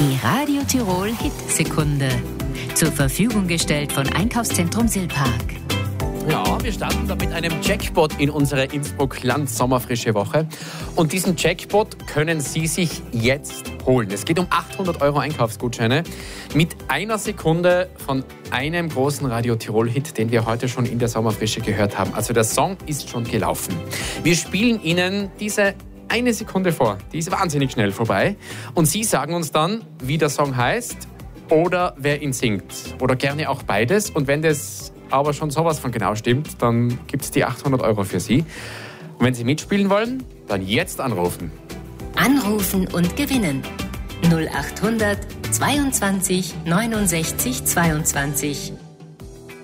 Die Radio Tirol Hitsekunde. Zur Verfügung gestellt von Einkaufszentrum Silpark. Ja, wir starten da mit einem Jackpot in unsere Innsbruck-Land-Sommerfrische Woche. Und diesen Jackpot können Sie sich jetzt holen. Es geht um 800 € Einkaufsgutscheine mit einer Sekunde von einem großen Radio Tirol-Hit, den wir heute schon in der Sommerfrische gehört haben. Also der Song ist schon gelaufen. Wir spielen Ihnen diese eine Sekunde vor. Die ist wahnsinnig schnell vorbei. Und Sie sagen uns dann, wie der Song heißt oder wer ihn singt. Oder gerne auch beides. Und wenn das aber schon sowas von genau stimmt, dann gibt es die 800 € für Sie. Und wenn Sie mitspielen wollen, dann jetzt anrufen. Anrufen und gewinnen. 0800 22 69 22.